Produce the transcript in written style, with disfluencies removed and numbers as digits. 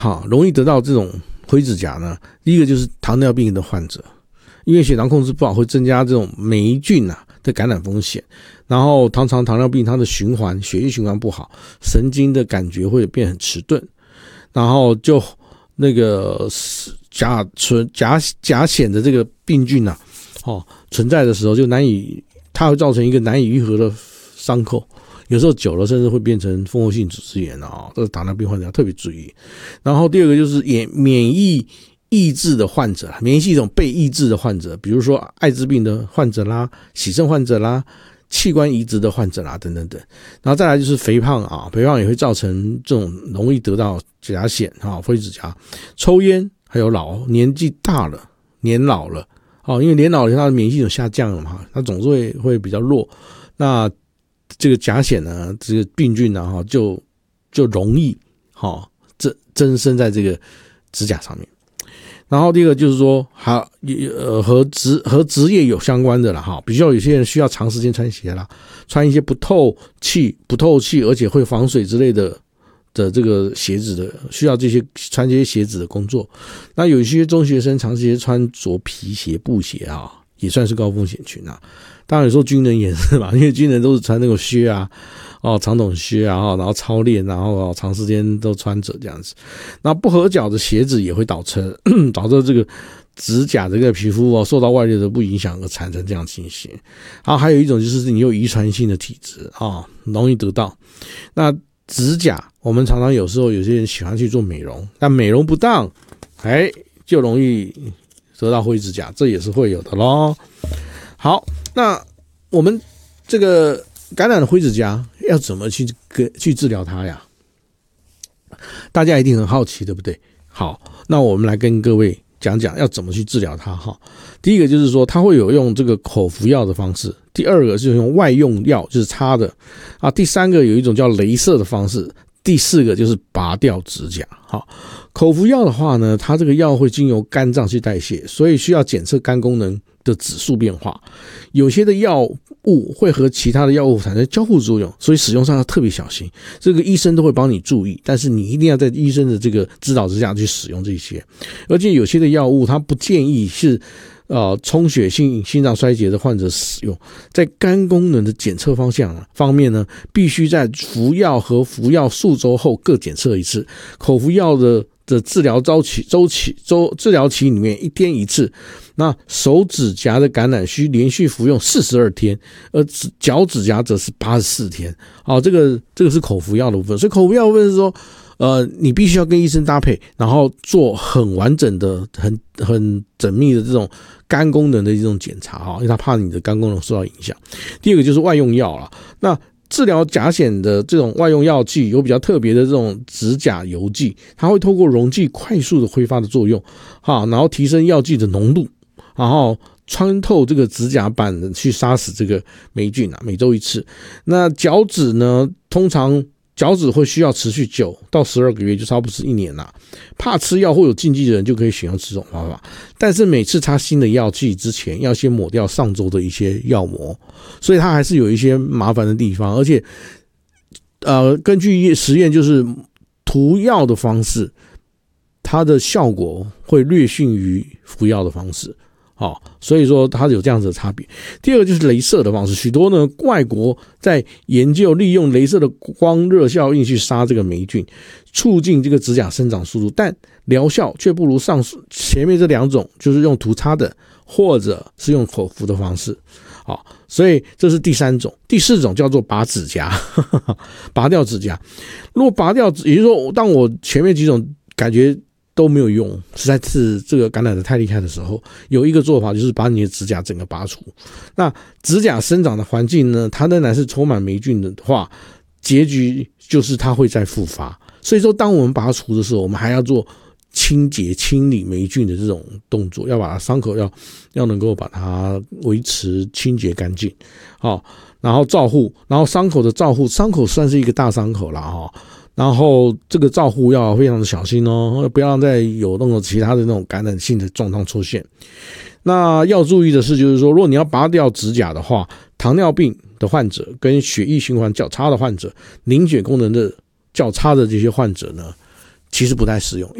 好，容易得到这种灰指甲呢，第一个就是糖尿病的患者，因为血糖控制不好会增加这种霉菌的感染风险，然后糖尿病它的血液循环不好，神经的感觉会变很迟钝，然后就那个甲癣的这个病菌存在的时候，它会造成一个难以愈合的伤口，有时候久了甚至会变成蜂窝性组织炎这个糖尿病患者要特别注意。然后第二个就是免疫抑制的患者，免疫系统被抑制的患者，比如说艾滋病的患者啦、洗肾患者啦、器官移植的患者啦等等等。然后再来就是肥胖肥胖也会造成这种容易得到甲癣灰指甲。抽烟还有年纪大了、年老了因为年老了他的免疫系统下降了嘛，他总是会比较弱，那这个甲癣呢，这个病菌呢就容易增生在这个指甲上面。然后第二个就是说和职业有相关的啦比较有些人需要长时间穿鞋啦，穿一些不透气而且会防水之类的这个鞋子的，需要穿这些鞋子的工作。那有一些中学生长时间穿着皮鞋、布鞋也算是高风险群当然有时候军人也是嘛，因为军人都是穿那种靴长筒靴然后操练，然后长时间都穿着这样子。那不合脚的鞋子也会导致这个指甲这个皮肤受到外力的不影响而产生这样情形。然后还有一种就是你有遗传性的体质容易得到。那指甲我们常常有时候有些人喜欢去做美容，但美容不当就容易得到灰指甲，这也是会有的咯。好，那我们这个感染的灰指甲要怎么去治疗它呀？大家一定很好奇，对不对？好，那我们来跟各位讲讲要怎么去治疗它第一个就是说，它会有用这个口服药的方式；第二个是用外用药，就是擦的第三个有一种叫雷射的方式；第四个就是拔掉指甲。口服药的话呢，它这个药会经由肝脏去代谢，所以需要检测肝功能的指数变化。有些的药物会和其他的药物产生交互作用，所以使用上要特别小心。这个医生都会帮你注意，但是你一定要在医生的这个指导之下去使用这些。而且有些的药物它不建议是充血性心脏衰竭的患者使用。在肝功能的检测方面呢，必须在服药和服药数周后各检测一次。口服药的治疗治疗期里面一天一次。那手指甲的感染需连续服用42天，而脚指甲则是84天。这个是口服药的部分。所以口服药的部分是说你必须要跟医生搭配，然后做很完整的很缜密的这种肝功能的一种检查因为他怕你的肝功能受到影响。第二个就是外用药啦。那治疗甲癣的这种外用药剂有比较特别的这种指甲油剂，它会透过溶剂快速的挥发的作用然后提升药剂的浓度，然后穿透这个指甲板去杀死这个霉菌每周一次。那脚趾呢，通常脚趾会需要持续9到12个月，就差不多是1年怕吃药或有禁忌的人就可以选用这种方法，但是每次擦新的药剂之前要先抹掉上周的一些药膜，所以它还是有一些麻烦的地方。而且根据实验，就是涂药的方式它的效果会略逊于服药的方式所以说它有这样子的差别。第二个就是雷射的方式，许多呢外国在研究利用雷射的光热效应去杀这个霉菌，促进这个指甲生长速度，但疗效却不如上述前面这两种，就是用涂擦的或者是用口服的方式所以这是第三种。第四种叫做拔指甲拔掉指甲。如果拔掉，也就是说当我前面几种感觉都没有用，实在是这个感染的太厉害的时候，有一个做法就是把你的指甲整个拔除。那指甲生长的环境呢，它仍然是充满霉菌的话，结局就是它会再复发。所以说当我们拔除的时候，我们还要做清洁清理霉菌的这种动作，要把它伤口要能够把它维持清洁干净然后照护，然后伤口的照护，伤口算是一个大伤口啦然后这个照护要非常的小心不要让再有那种其他的那种感染性的状况出现。那要注意的是，就是说如果你要拔掉指甲的话，糖尿病的患者跟血液循环较差的患者，凝血功能的较差的这些患者呢， 其实不太适用。